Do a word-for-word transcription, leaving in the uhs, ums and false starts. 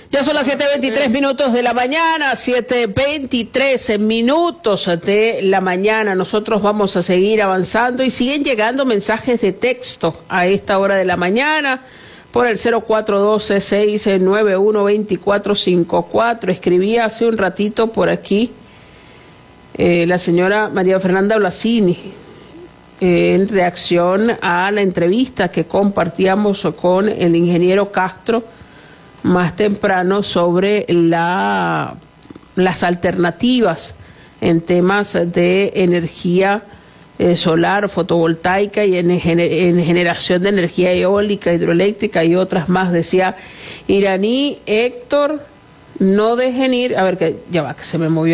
Ya son las siete veintitrés minutos de la mañana, siete veintitrés minutos de la mañana. Nosotros vamos a seguir avanzando y siguen llegando mensajes de texto a esta hora de la mañana por el cero cuatro uno dos, seis nueve uno, dos cuatro cinco cuatro. Escribía hace un ratito por aquí eh, la señora María Fernanda Blasini eh, en reacción a la entrevista que compartíamos con el ingeniero Castro más temprano sobre la, las alternativas en temas de energía eh, solar, fotovoltaica y en, en generación de energía eólica, hidroeléctrica y otras más. Decía Iraní, Héctor, no dejen ir, a ver que ya va, que se me movió.